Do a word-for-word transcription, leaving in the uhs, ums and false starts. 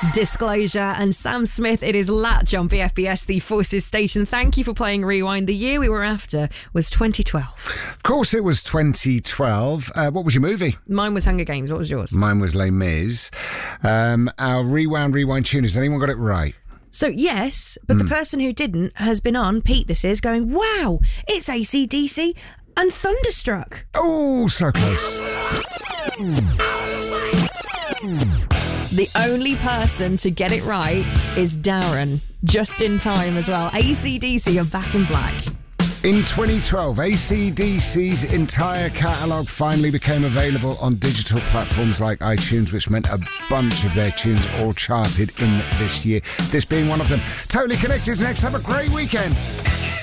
Disclosure and Sam Smith. It is Latch on B F B S, the Forces station. Thank you for playing Rewind. The year we were after was twenty twelve. Of course it was twenty twelve. Uh, what was your movie? Mine was Hunger Games. What was yours? Mine was Les Mis. Um, our Rewound Rewind tune, has anyone got it right? So, yes, but mm. the person who didn't has been on, Pete this is, going, wow, it's A C D C and Thunderstruck. Oh, so close. The only person to get it right is Darren, just in time as well. A C D C are Back in Black. In twenty twelve, A C D C's entire catalogue finally became available on digital platforms like iTunes, which meant a bunch of their tunes all charted in this year, this being one of them. Totally Connected next. Have a great weekend.